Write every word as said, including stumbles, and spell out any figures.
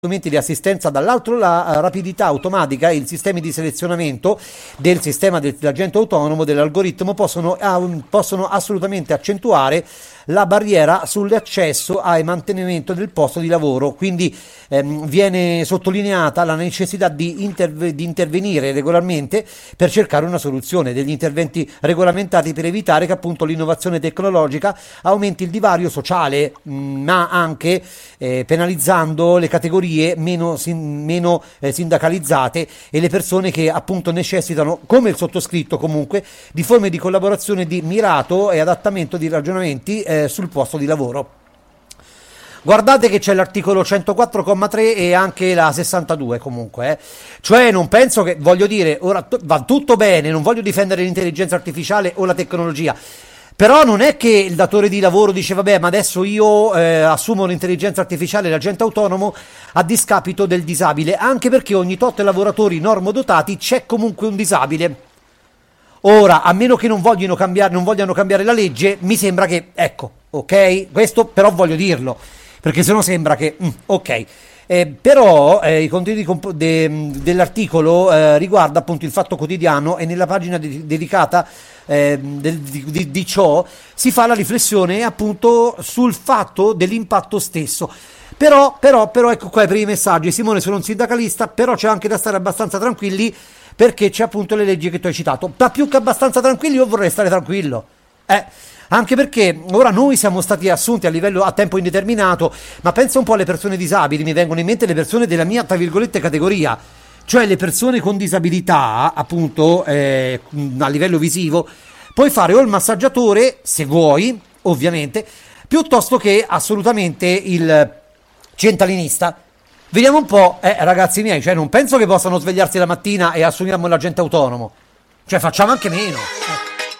strumenti di assistenza, dall'altro la eh, rapidità automatica e i sistemi di selezionamento del sistema del- dell'agente autonomo, dell'algoritmo, possono, ah, un- possono assolutamente accentuare la barriera sull'accesso al mantenimento del posto di lavoro. Quindi ehm, viene sottolineata la necessità di, interve- di intervenire regolarmente per cercare una soluzione, degli interventi regolamentati per evitare che appunto l'innovazione tecnologica aumenti il divario sociale, mh, ma anche eh, penalizzando le categorie meno, sin- meno eh, sindacalizzate e le persone che appunto necessitano, come il sottoscritto comunque, di forme di collaborazione di mirato e adattamento di ragionamenti eh, sul posto di lavoro. Guardate che c'è l'articolo centoquattro comma tre e anche la sessantadue comunque, eh. Cioè non penso che, voglio dire, ora t- va tutto bene, non voglio difendere l'intelligenza artificiale o la tecnologia, però non è che il datore di lavoro dice vabbè ma adesso io eh, assumo l'intelligenza artificiale e l'agente autonomo a discapito del disabile, anche perché ogni tot lavoratori normodotati c'è comunque un disabile. Ora, a meno che non vogliono cambiare, non vogliano cambiare la legge, mi sembra che, ecco, ok? Questo però voglio dirlo, perché sennò sembra che, mm, ok. Eh, però eh, i contenuti comp- de- dell'articolo eh, riguarda appunto il Fatto Quotidiano, e nella pagina de- dedicata eh, del- di, di- di ciò si fa la riflessione appunto sul fatto dell'impatto stesso. Però, però, però, ecco qua i primi messaggi. Simone, sono un sindacalista, però c'è anche da stare abbastanza tranquilli perché c'è appunto le leggi che tu hai citato. Ma più che abbastanza tranquilli, io vorrei stare tranquillo. Eh, anche perché ora noi siamo stati assunti a livello a tempo indeterminato, ma pensa un po' alle persone disabili, mi vengono in mente le persone della mia, tra virgolette, categoria, cioè le persone con disabilità, appunto, eh, a livello visivo. Puoi fare o il massaggiatore, se vuoi, ovviamente, piuttosto che assolutamente il centralinista. Vediamo un po', eh, ragazzi miei, cioè non penso che possano svegliarsi la mattina e assumiamo l'agente autonomo. Cioè facciamo anche meno. Eh.